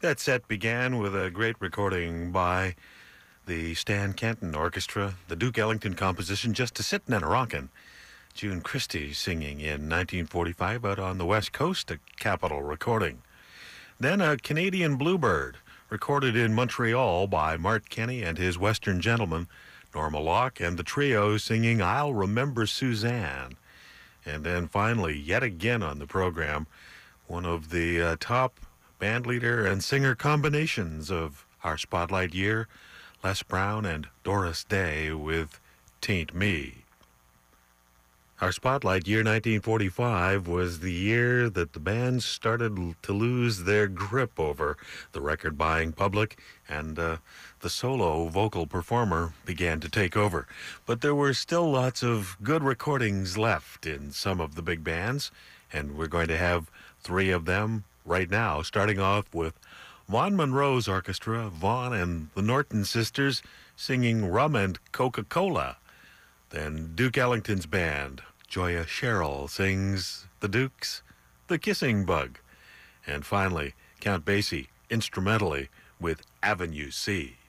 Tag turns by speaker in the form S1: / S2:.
S1: That set began with a great recording by the Stan Kenton Orchestra, the Duke Ellington composition Just a Sittin' and a Rockin'. June Christy singing in 1945 out on the West Coast, a Capitol recording. Then a Canadian Bluebird, recorded in Montreal by Mart Kenny and his Western Gentlemen, Norma Locke and the trio singing I'll Remember Suzanne. And then finally, yet again on the program, one of the top bandleader and singer combinations of our Spotlight year, Les Brown and Doris Day with Tain't Me. Our Spotlight year 1945 was the year that the band started to lose their grip over the record-buying public, and the solo vocal performer began to take over. But there were still lots of good recordings left in some of the big bands, and we're going to have three of them right now, starting off with Vaughn Monroe's orchestra, Vaughn and the Norton Sisters singing Rum and Coca-Cola. Then Duke Ellington's band, Joya Sherrill, sings The Dukes, The Kissing Bug. And finally, Count Basie, instrumentally, with Avenue C.